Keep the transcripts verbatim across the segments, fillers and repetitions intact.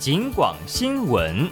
警广新闻。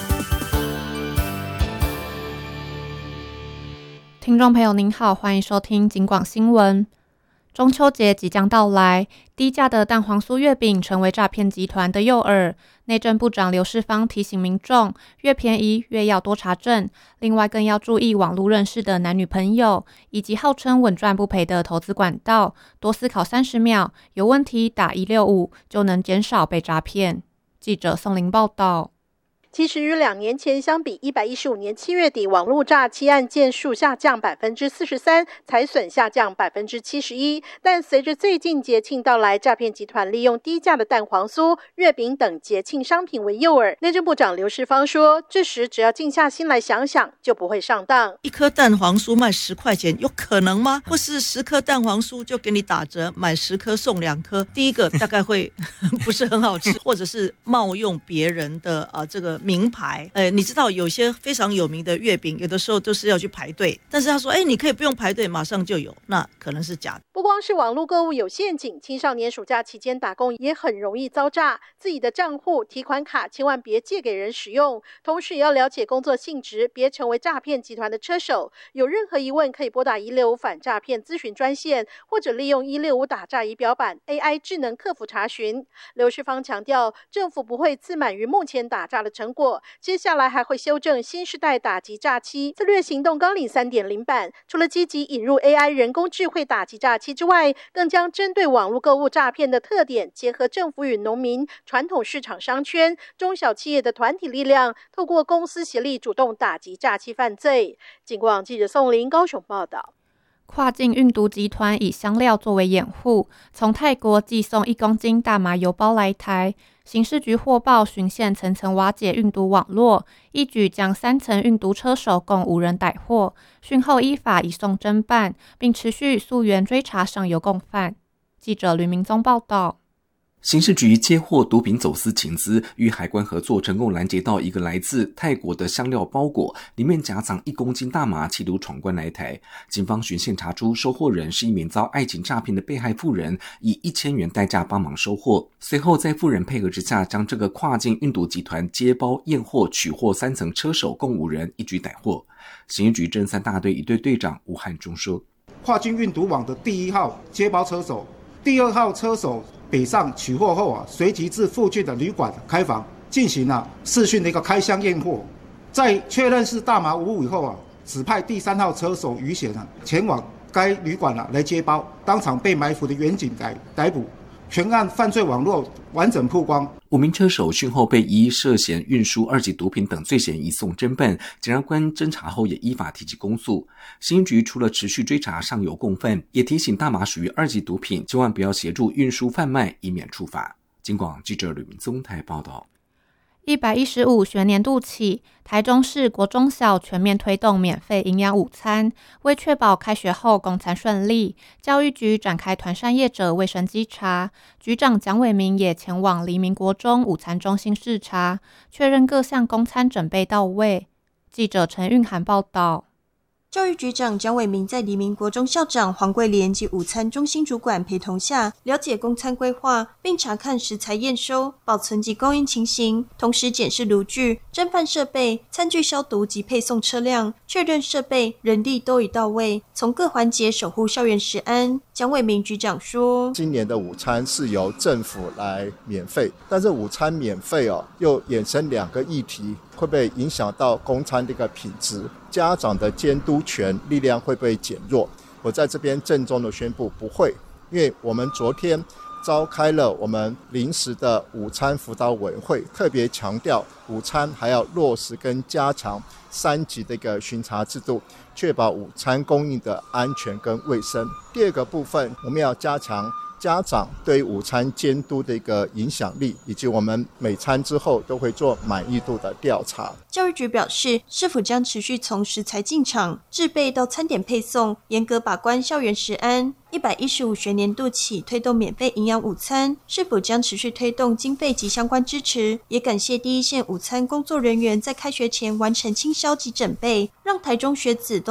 听众朋友您好，欢迎收听警广新闻。中秋节即将到来，低价的蛋黄酥月饼成为诈骗集团的诱饵。内政部长刘世芳提醒民众，越便宜越要多查证，另外更要注意网络认识的男女朋友，以及号称稳赚不赔的投资管道，多思考三十秒，有问题打一六五就能减少被诈骗。记者宋玲报道。 其实与两年前相比，一百一十五年七月底网络诈欺案件数下降百分之四十三，财损下降百分之七十一。但随着最近节庆到来，诈骗集团利用低价的蛋黄酥、月饼等节庆商品为诱饵。内政部长刘世芳说，这时只要静下心来想想，就不会上当。 一颗蛋黄酥卖十块钱，有可能吗？或是十颗蛋黄酥就给你打折，买十颗送两颗？第一个大概会不是很好吃，或者是冒用别人的啊、呃、这个。名牌，呃，你知道有些非常有名的月饼，有的时候都是要去排队，但是他说，哎，你可以不用排队，马上就有，那可能是假的。 不光是网络购物有陷阱，青少年暑假期间打工也很容易遭诈。自己的账户、提款卡千万别借给人使用，同时也要了解工作性质，别成为诈骗集团的车手。有任何疑问可以拨打一六五反诈骗咨询专线，或者利用一六五打诈仪表板 A I 智能客服查询。刘世芳强调，政府不会自满于目前打诈的成果，接下来还会修正新世代打击诈欺策略行动纲领 三点零 版，除了积极引入 A I 人工智慧打击诈欺之外，更将针对网络购物诈骗的特点，结合政府与农民、传统市场商圈、中小企业的团体力量，透过公司协力主动打击诈欺犯罪。警广记者宋林高雄报道。 跨境运毒集团以香料作为掩护，从泰国寄送一公斤大麻油包来台。刑事局获报巡线层层瓦解运毒网络，一举将三层运毒车手共五人逮获，讯后依法移送侦办，并持续溯源追查上游共犯。记者吕明宗报道。 刑事局接获毒品走私情资，与海关合作成功拦截到一个来自泰国的香料包裹，里面夹藏一公斤大麻，企图闯关来台。警方循线查出收货人是一名遭爱情诈骗的被害妇人，以一千元代价帮忙收货。随后在妇人配合之下，将这个跨境运毒集团接包验货取货三层车手共五人一举逮获。刑事局侦三大队一队队长吴汉中说， 跨境运毒网的第一号接包车手、第二号车手北上取货后啊，随即至附近的旅馆开房进行了视讯的一个开箱验货，在确认是大麻无误以后啊，指派第三号车手于显啊前往该旅馆啊来接包，当场被埋伏的员警逮逮捕，全案犯罪网络完整曝光。 五名车手讯后被依涉嫌运输二级毒品等罪嫌移送侦办，检察官侦查后也依法提起公诉。刑局除了持续追查上游共犯，也提醒大麻属于二级毒品，千万不要协助运输贩卖，以免处罚。警广记者吕明宗台报道。 一百一十五学年度起，台中市国中小全面推动免费营养午餐。为确保开学后供餐顺利，教育局展开团膳业者卫生稽查。局长蒋伟明也前往黎明国中午餐中心视察，确认各项供餐准备到位。记者陈韵涵报道。 教育局长蒋伟明在黎明国中校长黄桂莲及午餐中心主管陪同下，了解供餐规划，并查看食材验收、保存及供应情形，同时检视炉具、蒸饭设备、餐具消毒及配送车辆，确认设备、人力都已到位，从各环节守护校园食安。蒋伟明局长说， 今年的午餐是由政府来免费，但是午餐免费哦，又衍生两个议题，会不会影响到供餐的一个品质？家长的监督权力量会不会减弱？我在这边郑重的宣布，不会，因为我们昨天召开了我们临时的午餐辅导委员会，特别强调午餐还要落实跟加强三级的一个巡查制度，确保午餐供应的安全跟卫生。第二个部分，我们要加强家长对午餐监督的一个影响力，以及我们每餐之后都会做满意度的调查。 教育局表示，市府将持续从食材进场、制备到餐点配送，严格把关校园食安。一百一十五学年度起推动免费营养午餐，市府将持续推动经费及相关支持，也感谢第一线午餐工作人员在开学前完成清消及整备，让台中学子都